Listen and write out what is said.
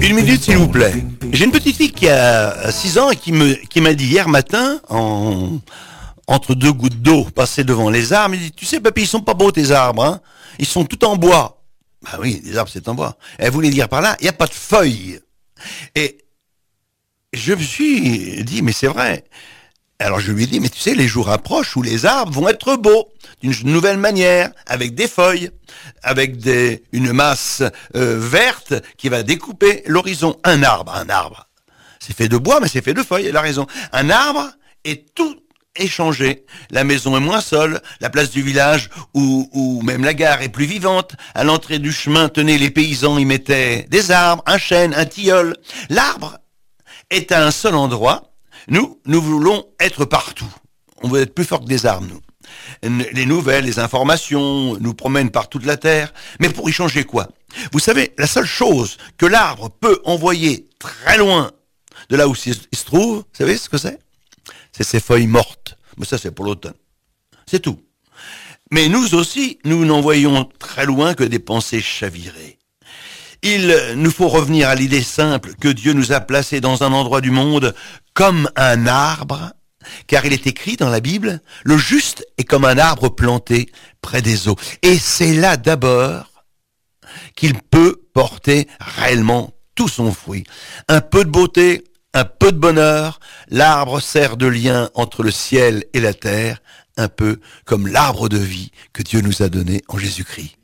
Une minute, s'il vous plaît. J'ai une petite fille qui a 6 ans et qui m'a dit hier matin, entre deux gouttes d'eau passées devant les arbres, il dit, tu sais, papy, ils sont pas beaux tes arbres, hein. Ils sont tout en bois. Bah oui, les arbres, c'est en bois. Elle voulait dire par là, il n'y a pas de feuilles. Et je me suis dit, mais c'est vrai. Alors je lui ai dit, mais tu sais, les jours approchent où les arbres vont être beaux, d'une nouvelle manière, avec des feuilles, avec une masse verte qui va découper l'horizon. Un arbre, c'est fait de bois, mais c'est fait de feuilles, elle a raison. Un arbre est tout échangé. La maison est moins seule, la place du village ou même la gare est plus vivante. À l'entrée du chemin, tenez, les paysans y mettaient des arbres, un chêne, un tilleul. L'arbre est à un seul endroit. Nous voulons être partout. On veut être plus fort que des arbres, nous. Les nouvelles, les informations nous promènent par toute la terre. Mais pour y changer quoi? Vous savez, la seule chose que l'arbre peut envoyer très loin de là où il se trouve, vous savez ce que c'est? C'est ses feuilles mortes. Mais ça, c'est pour l'automne. C'est tout. Mais nous aussi, nous n'envoyons très loin que des pensées chavirées. Il nous faut revenir à l'idée simple que Dieu nous a placés dans un endroit du monde comme un arbre, car il est écrit dans la Bible, le juste est comme un arbre planté près des eaux. Et c'est là d'abord qu'il peut porter réellement tout son fruit. Un peu de beauté, un peu de bonheur, l'arbre sert de lien entre le ciel et la terre, un peu comme l'arbre de vie que Dieu nous a donné en Jésus-Christ.